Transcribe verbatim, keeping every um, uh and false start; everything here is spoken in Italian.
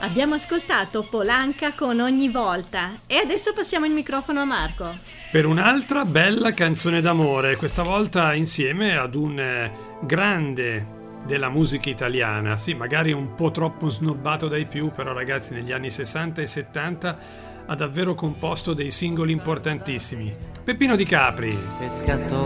Abbiamo ascoltato Polanca con Ogni volta e adesso passiamo il microfono a Marco. Per un'altra bella canzone d'amore, questa volta insieme ad un grande della musica italiana, sì, magari un po' troppo snobbato dai più, però ragazzi negli anni sessanta e settanta ha davvero composto dei singoli importantissimi. Peppino Di Capri. Pescatore